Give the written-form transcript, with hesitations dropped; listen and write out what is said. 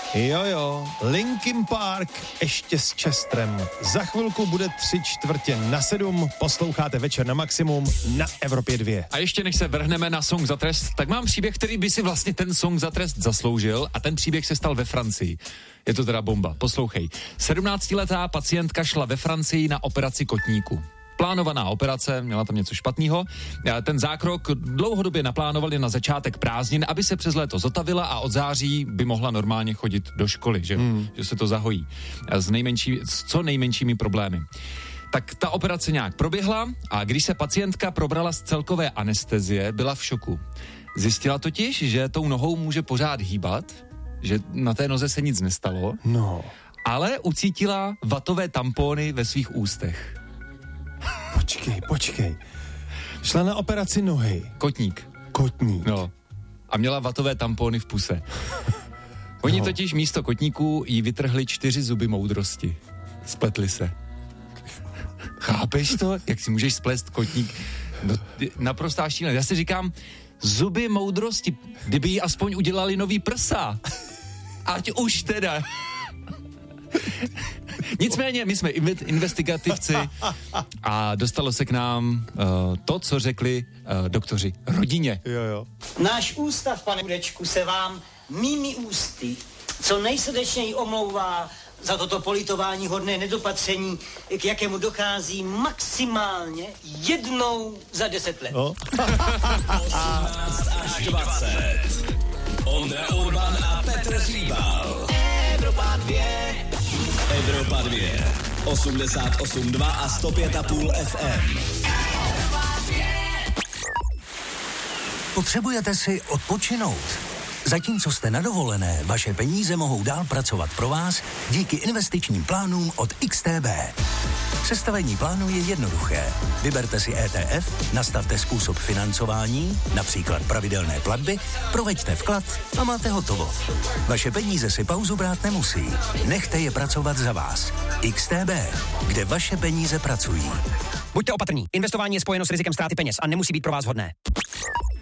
Jo, Linkin Park ještě s Chesterem. Za chvilku bude 6:45. Posloucháte Večer na maximum na Evropě 2. A ještě než se vrhneme na Song za trest, tak mám příběh, který by si vlastně ten Song za trest zasloužil a ten příběh se stal ve Francii. Je to teda bomba, poslouchej. 17letá pacientka šla ve Francii na operaci kotníku. Plánovaná operace, měla tam něco špatného. Ten zákrok dlouhodobě naplánovali na začátek prázdnin, aby se přes léto zotavila a od září by mohla normálně chodit do školy, že se to zahojí. S co nejmenšími problémy. Tak ta operace nějak proběhla a když se pacientka probrala z celkové anestezie, byla v šoku. Zjistila totiž, že tou nohou může pořád hýbat, že na té noze se nic nestalo, ale ucítila vatové tampony ve svých ústech. Počkej. Šla na operaci nohy. Kotník. No. A měla vatové tampony v puse. Oni totiž místo kotníků jí vytrhli 4 zuby moudrosti. Spletli se. Chápeš to? Jak si můžeš splést kotník? No, naprostá šílenost. Já si říkám, zuby moudrosti, kdyby jí aspoň udělali nový prsa. Ať už teda. Nicméně, my jsme investigativci a dostalo se k nám to, co řekli doktoři rodině. Jo. Náš ústav, pane Budečku, se vám mými ústy co nejsrdečněji omlouvá za toto politování hodné nedopatření, k jakému dochází maximálně jednou za 10 let. 18 až 20. Ondra Urban a Petr Hříbal. Evropa 2. 88,2 a 105,5 FM. Potřebujete si odpočinout? Zatímco jste na dovolené, vaše peníze mohou dál pracovat pro vás díky investičním plánům od XTB. Sestavení plánu je jednoduché. Vyberte si ETF, nastavte způsob financování, například pravidelné platby, proveďte vklad a máte hotovo. Vaše peníze si pauzu brát nemusí. Nechte je pracovat za vás. XTB, kde vaše peníze pracují. Buďte opatrní. Investování je spojeno s rizikem ztráty peněz a nemusí být pro vás vhodné.